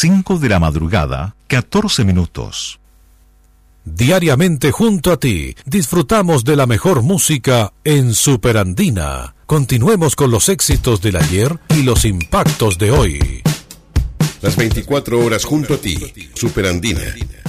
5 de la madrugada, 14 minutos. Diariamente junto a ti, disfrutamos de la mejor música en Superandina. Continuemos con los éxitos del ayer y los impactos de hoy. Las 24 horas junto a ti, Superandina.